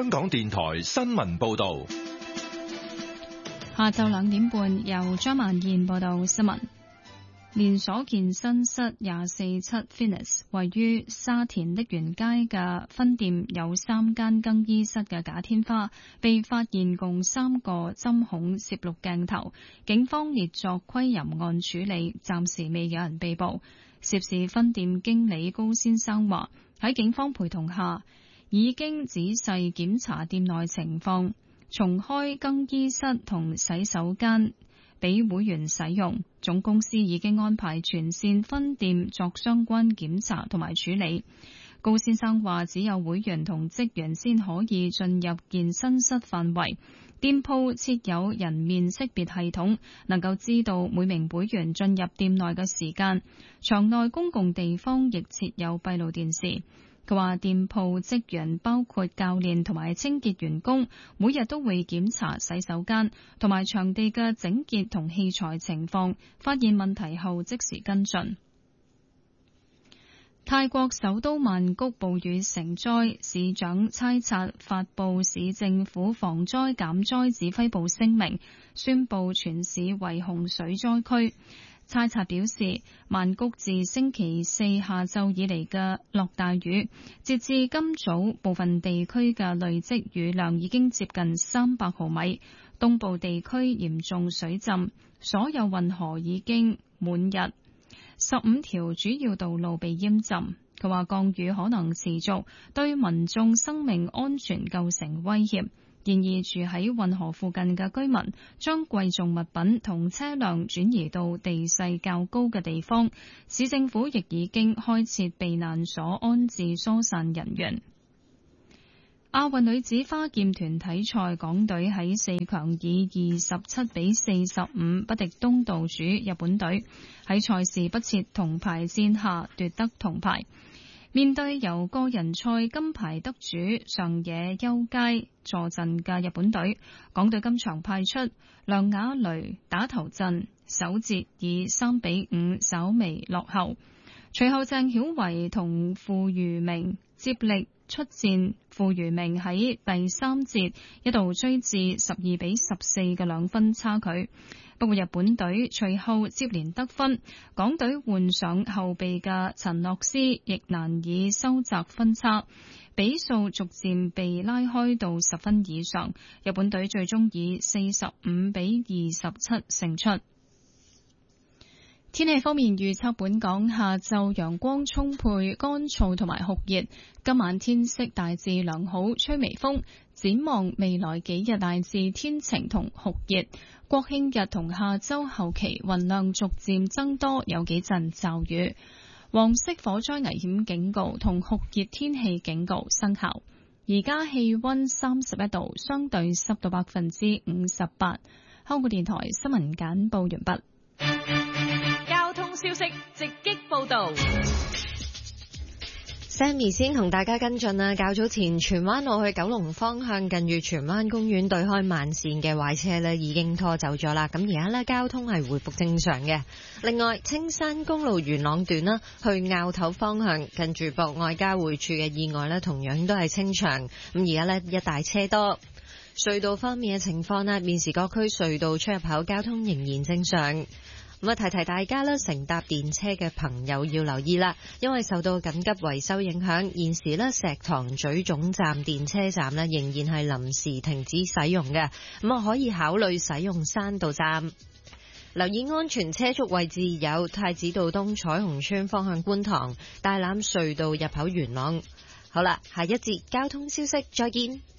香港電台新聞報道。 下晝2點半，由張曼燕報道新聞。連鎖健身室247 Fitness 位於沙田瀝源街嘅分店有3間更衣室嘅假天花，被發現共3個針孔攝錄鏡頭，警方列作窺淫案處理，暫時未有人被捕。涉事分店經理高先生話，喺警方陪同下，已經仔細檢查店內情況，重開更衣室同洗手間俾會員使用，總公司已經安排全線分店作相關檢查同埋處理。高先生話，只有會員同職員先可以進入健身室範圍，店鋪設有人面識別系統，能夠知道每名會員進入店內嘅時間。場內公共地方亦設有閉路電視。佢話店鋪職員包括教練同埋清潔員工，每日都會檢查洗手間同埋場地嘅整潔同器材情況，發現問題後即時跟進。泰國首都曼谷暴雨成災，市長猜察發布市政府防災減災指揮部聲明，宣布全市為洪水災區。猜察表示，曼谷自星期四下晝以嚟嘅落大雨，截至今早部分地區嘅累積雨量已經接近300毫米，東部地區嚴重水浸，所有運河已經滿溢，15條主要道路被淹浸。佢話降雨可能持續，對民眾生命安全構成威脅。然而，住喺運河附近嘅居民將貴重物品同車輛轉移到地勢較高嘅地方。市政府亦已經開設避難所安置疏散人員。亞運女子花劍團體賽，港隊喺4強以27-45不敵東道主日本隊，喺賽事不設銅牌戰下奪得銅牌。面對由個人賽金牌得主上野優佳坐鎮嘅日本隊，港隊今場派出梁雅蕾打頭陣，首節以3-5稍微落後。隨後鄭曉維同傅如明接力出戰，傅如明喺第3節一度追至12-14嘅2分差距。不過日本隊隨後接連得分，港隊換上後備嘅陳諾斯亦難以收窄分差，比數逐漸被拉開到10分以上。日本隊最終以45-27勝出。天氣方面預測，本港下晝陽光充沛、乾燥同埋酷熱，今晚天色大致良好，吹微風。展望未來幾日大致天晴同酷熱，國慶日同下周後期雲量逐漸增多，有幾陣驟雨。黃色火災危險警告同酷熱天氣警告生效。而家氣溫31度，相對濕度58%。香港電台新聞簡報完畢。 交通消息直擊報道。 Sammy 先同大家跟進啦，較早前荃灣路去九龍方向近住荃灣公園對開慢線嘅壞車呢已經拖走咗啦，咁而家呢交通係回復正常嘅。另外，青山公路元朗段啦去坳頭方向近住博愛交匯處嘅意外呢同樣都係清場，咁而家呢一大車多。隧道方面嘅情況呢，現時各區隧道出入口交通仍然正常。咁啊，提提大家啦，乘搭電車嘅朋友要留意啦，因為受到緊急維修影響，現時呢石塘咀總站電車站呢仍然係臨時停止使用嘅，咁啊可以考慮使用山道站。留意安全車速位置有太子道東彩虹村方向觀塘、大欖隧道入口元朗。好啦，下一節交通消息再見。